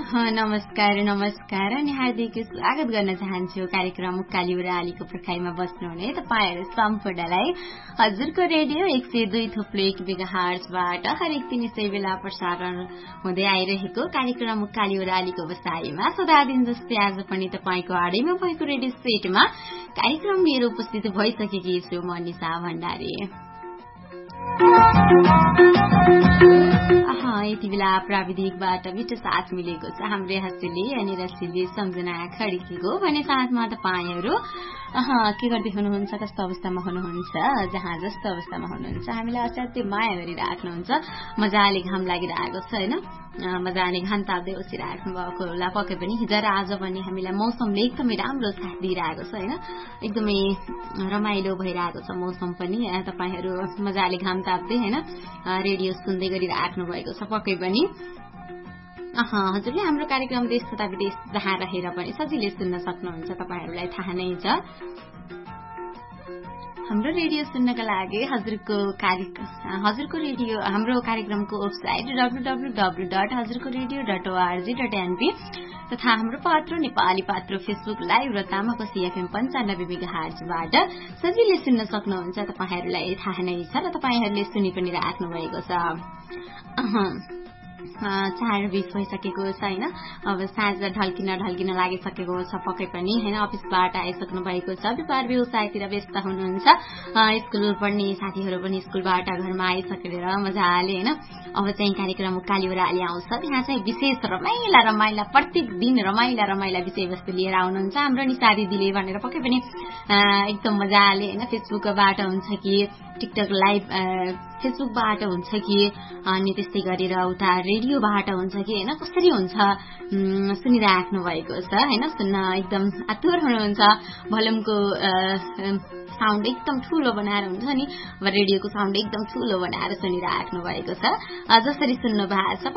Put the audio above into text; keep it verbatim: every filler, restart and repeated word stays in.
नमस्कार नमस्कार अनि हार्दिक स्वागत गर्न चाहन्छु कार्यक्रम उकाली ओह्रालीको पर्खाइमा बस्नुहुने तपाईहरु सम्पूर्णलाई हजुरको रेडियो एक सय दुई थुप्रो एक मेगाहर्जबाट हरेक दिन यसै बेला प्रसारण हुँदै आइरहेको कार्यक्रम उकाली ओह्रालीको बसाइमा सदा दिन जस्तै आज पनि तपाईको आडैमा भएको रेडियो सेटमा कार्यक्रम लिएर उपस्थित भइसकेकी छु म निशा भण्डारी। यति बेला प्राविधिकबाट मिठो साथ मिलेको छ हाम्रो हस्तीले अनि रसिले सम्झना खड्कीको भने साथमा तपाईहरु के गर्दै हुनुहुन्छ, कस्तो अवस्थामा हुनुहुन्छ, जहाँ जस्तो अवस्थामा हुनुहुन्छ हामीलाई असाध्यै माया गरिराख्नुहुन्छ। मजाले घाम लागिरहेको छ हैन, मजाले घाम ताप्दै बसिराख्नु भएको होला पक्कै पनि। हिजो र आज पनि हामीलाई मौसमले एकदमै राम्रो साथ दिइरहेको छ हैन, एकदमै रमाइलो भइरहेको छ मौसम पनि। तपाईहरु मजाले घाम ताप्दै हैन रेडियो सुन्दै गरिराख्नु भएको छ पक्कै पनि। हजुरले हाम्रो कार्यक्रम देश तथा विदेश जहाँ रहेर पनि सजिलै सुन्न सक्नुहुन्छ, तपाईहरुलाई थाहा नै छ। हाम्रो रेडियो सुन्नका लागि हजुरको हजुरको रेडियो हाम्रो कार्यक्रमको website W W W dot हजुरको radio dot ORG dot NP तथा हाम्रो पात्र नेपाली पात्र फेसबुक लाइभ र तामाकोसी एफएम पन्चानब्बे मेगाहर्जबाट सजिलै सुन्न सक्नुहुन्छ, तपाईहरुलाई थाहा नै छ र तपाईहरुले सुनि पनि राख्नु भएको छ। चार बीस भइसकेको छ हैन, अब साँझ ढल्किन ढल्किन लागिसकेको छ पक्कै पनि हैन। अफिसबाट आइसक्नु भएको छ, व्यापार व्यवसायतिर व्यस्त हुनुहुन्छ, स्कुल पढ्ने साथीहरु पनि स्कुलबाट घरमा आइसकेर मजाले हैन अब चाहिँ कार्यक्रम उकाली ओह्राली आउँछ। त्यहाँ चाहिँ विशेष रमाइला रमाइला प्रत्येक दिन रमाइला रमाइला विषयवस्तु लिएर आउनुहुन्छ हाम्रो निशा दिदीले भनेर पक्कै पनि एकदम मजाले हैन। फेसबुकबाट हुन्छ कि टिकटक लाइभ फेसबुकबाट हुन्छ कि अनि त्यस्तै गरेर उता रेडियोबाट हुन्छ कि हैन, कसरी हुन्छ सुनिराख्नु भएको छ हैन। सुन्न एकदम आतुर हुनुहुन्छ, भोल्युमको साउन्ड एकदम ठूलो बनाएर हुन्छ नि, रेडियोको साउन्ड एकदम ठूलो बनाएर सुनिराख्नु भएको छ। जसरी सुन्नु भएको छ